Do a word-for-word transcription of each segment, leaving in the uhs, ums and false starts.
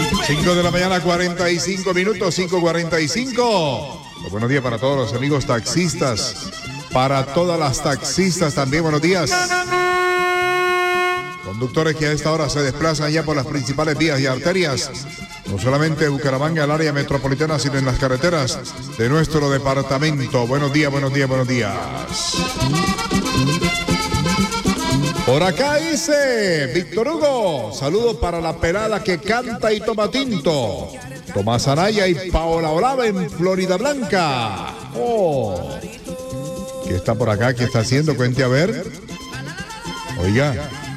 cinco de la mañana, cuarenta y cinco minutos, cinco cuarenta y cinco. Pues buenos días para todos los amigos taxistas, para todas las taxistas también, buenos días. Conductores que a esta hora se desplazan ya por las principales vías y arterias, no solamente de Bucaramanga, el área metropolitana, sino en las carreteras de nuestro departamento. Buenos días, buenos días, buenos días. Por acá dice Víctor Hugo, saludos para la pelada que canta y toma tinto. Tomás Anaya y Paola Olava en Florida Blanca. Oh, ¿qué está por acá? ¿Qué está haciendo? Cuente a ver. Oiga.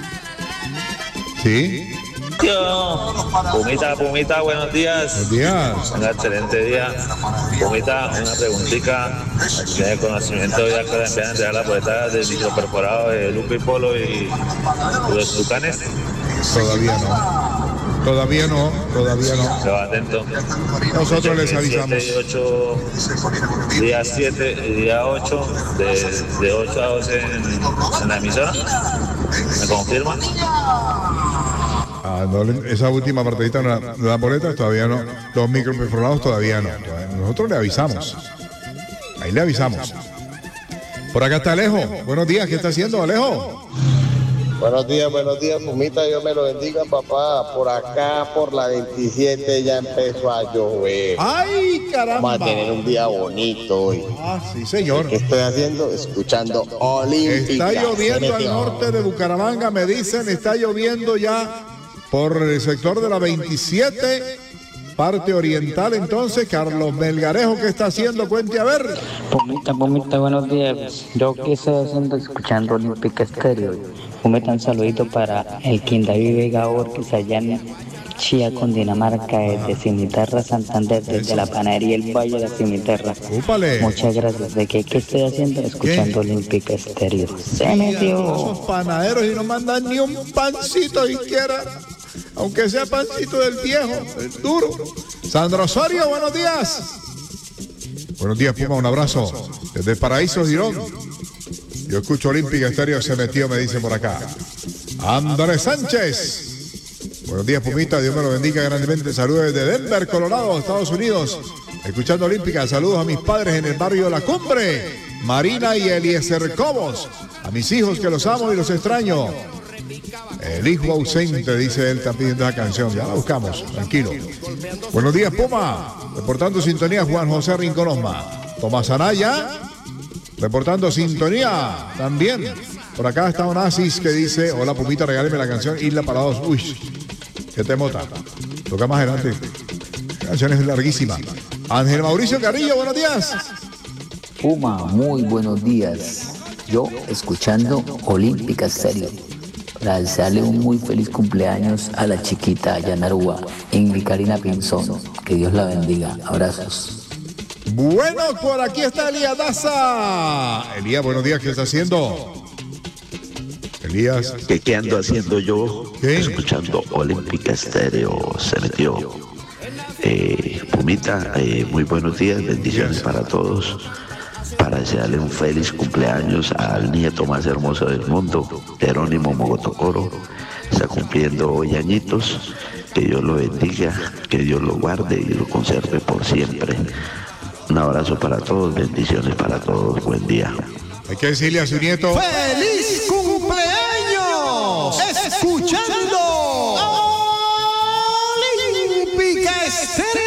¿Sí? Yo, Pumita, Pumita, buenos días. Buenos días. Un excelente día. Pumita, una preguntita. Tiene conocimiento ya que le empiezan a entregar la poeta del microperforado de Lupe y Polo y los Tucanes. Todavía no. Todavía no, todavía no. Pero atento. Nosotros les avisamos. siete y ocho, día siete y día ocho, de, de ocho a doce en, en la emisora. ¿Me confirma? Ah, no, esa última partidita, la, la boleta todavía no. Los microperforados todavía no. Nosotros le avisamos. Ahí le avisamos. Por acá está Alejo. Buenos días, ¿qué está haciendo Alejo? Buenos días, buenos días, Pumita, Dios me lo bendiga, papá. Por acá, por la veintisiete, ya empezó a llover. ¡Ay, caramba! Vamos a tener un día bonito hoy. Ah, sí, señor. ¿Qué estoy haciendo? Escuchando Olímpica. Está lloviendo al norte de Bucaramanga, me dicen, está lloviendo ya por el sector de la veintisiete, parte oriental. Entonces, Carlos Melgarejo, ¿qué está haciendo? Cuente a ver. Pumita, Pumita, buenos días. Yo qué estoy haciendo escuchando Olímpica Estéreo. Pumita, un saludito para el King David Vega Ortiz allá en Chía, Cundinamarca, desde Cimiterra, Santander, desde la panadería El Valle de Cimiterra. ¡Úpale! Muchas gracias. ¿De qué, qué estoy haciendo? Escuchando Olímpica Estéreo. Se metió. Esos panaderos y no mandan ni un pancito siquiera, aunque sea pancito del viejo, el duro. Sandro Osorio, buenos días. Buenos días, Puma, un abrazo. Desde el Paraíso Girón. Yo escucho Olímpica Estéreo, se metió, me dice por acá. Andrés Sánchez. Buenos días, Pumita, Dios me lo bendiga grandemente. Saludos desde Denver, Colorado, Estados Unidos. Escuchando Olímpica, saludos a mis padres en el barrio La Cumbre, Marina y Eliezer Cobos. A mis hijos que los amo y los extraño. El hijo ausente, dice él, está pidiendo esa canción. Ya la buscamos, tranquilo. Buenos días, Puma. Reportando sintonía, Juan José Rincón Osma. Tomás Anaya. Reportando sintonía también. Por acá está Onassis que dice: hola Pumita, regáleme la canción Isla para dos. Uy, qué temota. Toca más adelante. La canción es larguísima. Ángel Mauricio Carrillo, buenos días. Puma, muy buenos días. Yo escuchando Olímpica Estéreo. Para desearle un muy feliz cumpleaños a la chiquita Yanarúa, Ingrid Karina Pinzón. Que Dios la bendiga. Abrazos. Bueno, por aquí está Elías Daza. Elías, buenos días, ¿qué está haciendo? Elías. ¿Qué, qué ando haciendo yo? ¿Qué? Escuchando Olímpica Estéreo, se metió. Eh, Pumita, eh, muy buenos días, bendiciones para todos. Para desearle un feliz cumpleaños al nieto más hermoso del mundo, Jerónimo Mogotocoro. Está cumpliendo hoy añitos. Que Dios lo bendiga, que Dios lo guarde y lo conserve por siempre. Un abrazo para todos, bendiciones para todos, buen día. Hay que decirle a su nieto: ¡feliz cumpleaños! Escuchando Olímpica Estéreo.